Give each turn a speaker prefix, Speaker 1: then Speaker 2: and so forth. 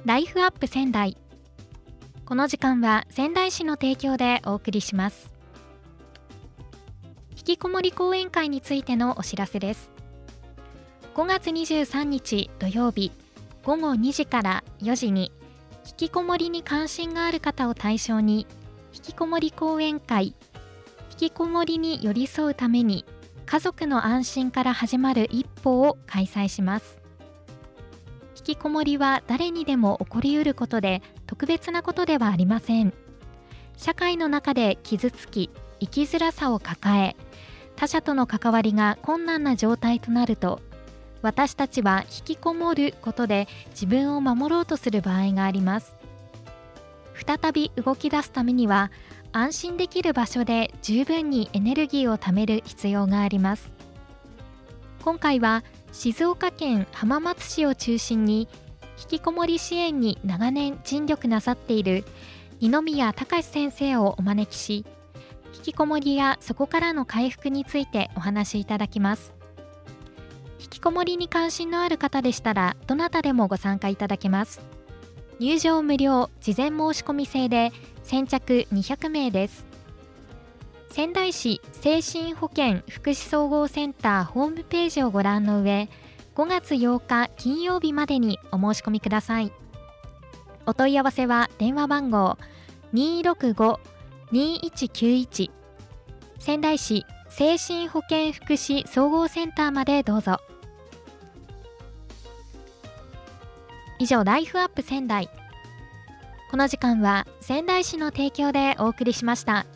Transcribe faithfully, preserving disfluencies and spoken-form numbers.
Speaker 1: ライフアップ仙台。この時間は仙台市の提供でお送りします。引きこもり講演会についてのお知らせです。ごがつにじゅうさんにち土曜日ごごにじからよじに引きこもりに関心がある方を対象に引きこもり講演会、引きこもりに寄り添うために家族の安心から始まる一歩を開催します。引きこもりは誰にでも起こりうることで特別なことではありません。社会の中で傷つき生きづらさを抱え、他者との関わりが困難な状態となると、私たちは引きこもることで自分を守ろうとする場合があります。再び動き出すためには安心できる場所で十分にエネルギーを貯める必要があります。今回は静岡県浜松市を中心に引きこもり支援に長年尽力なさっている二宮隆先生をお招きし、引きこもりやそこからの回復についてお話しいただきます。引きこもりに関心のある方でしたらどなたでもご参加いただけます。入場無料、事前申し込み制で先着にひゃくめいです。仙台市精神保健福祉総合センターホームページをご覧の上、ごがつようか金曜日までにお申し込みください。お問い合わせは電話番号 にーろくご にーいちきゅういち 仙台市精神保健福祉総合センターまでどうぞ。以上、ライフアップ仙台。この時間は仙台市の提供でお送りしました。